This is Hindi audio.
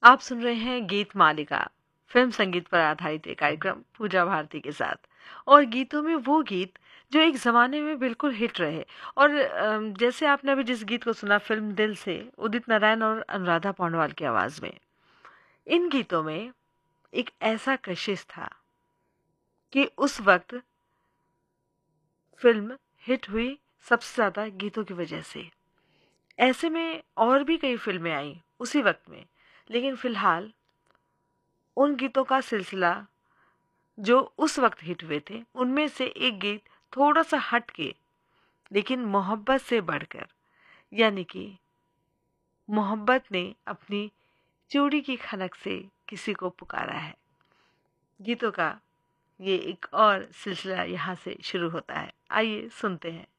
आप सुन रहे हैं गीत मालिका, फिल्म संगीत पर आधारित एक कार्यक्रम पूजा भारती के साथ। और गीतों में वो गीत जो एक ज़माने में बिल्कुल हिट रहे। और जैसे आपने अभी जिस गीत को सुना फिल्म दिल से, उदित नारायण और अनुराधा पौडवाल की आवाज़ में, इन गीतों में एक ऐसा कशिश था कि उस वक्त फिल्म हिट हुई सबसे ज़्यादा गीतों की वजह से। ऐसे में और भी कई फिल्में आईं उसी वक्त में, लेकिन फ़िलहाल उन गीतों का सिलसिला जो उस वक्त हिट हुए थे, उनमें से एक गीत थोड़ा-सा हट के, लेकिन मोहब्बत से बढ़कर, यानी कि मोहब्बत ने अपनी चूड़ी की खनक से किसी को पुकारा है। गीतों का ये एक और सिलसिला यहाँ से शुरू होता है। आइए सुनते हैं।